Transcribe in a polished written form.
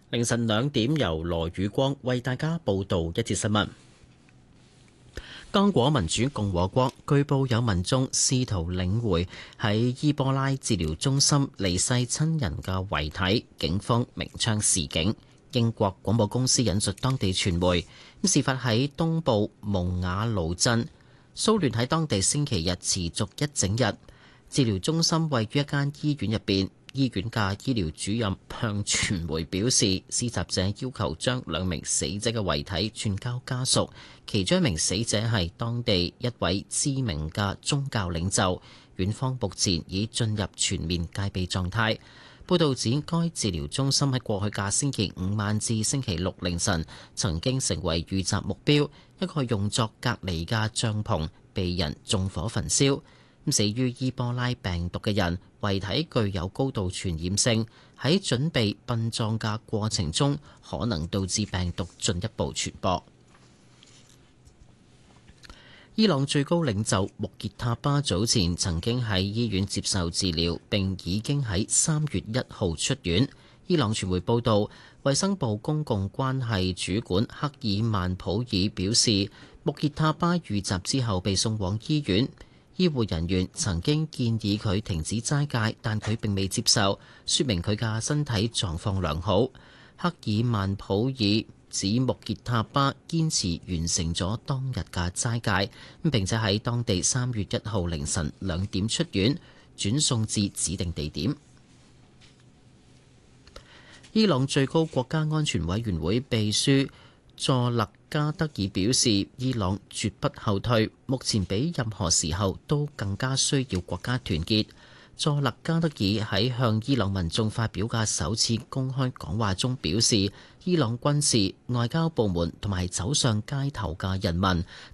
凌晨2點，由羅宇光為大家報道一節新聞。剛果民主共和國據報有民眾試圖領回喺伊波拉治療中心離世親人嘅遺體，警方鳴槍示警。英國廣播公司引述當地傳媒，事發喺東部蒙瓦盧鎮，騷亂喺當地星期日持續一整日。治療中心位於一間醫院入邊。醫院嘅醫療主任向傳媒表示，施襲者要求將2名死者嘅遺體轉交家屬，其中一名死者係當地一位知名嘅宗教領袖。院方目前已進入全面戒備狀態。報道指，該治療中心喺過去嘅星期5晚至星期6凌晨曾經成為遇襲目標，一個用作隔離嘅帳篷被人縱火焚燒。死於伊波拉病毒嘅人遺體具有高度傳染性，喺準備殯葬嘅過程中可能導致病毒進一步傳播。伊朗最高領袖穆傑塔巴早前曾經喺醫院接受治療，並已經喺3月1號出院。伊朗傳媒報道，衛生部公共關係主管克爾曼普爾表示，穆傑塔巴遇襲之後被送往醫院。醫護人員曾經建議佢停止齋戒，但佢並未接受，說明佢嘅身體狀況良好。克爾曼普爾指穆傑塔巴堅持完成咗當日嘅齋戒，並且喺當地3月1號凌晨2點出院，轉送至指定地點。伊朗最高國家安全委員會秘書佐勒加德爾表示，伊朗絕不後退，目前比任何時候都更加需要國家團結。佐勒加德爾喺向伊朗民眾發表嘅首次公開講話中表示，伊朗軍事、外交部門同埋走上街頭嘅人民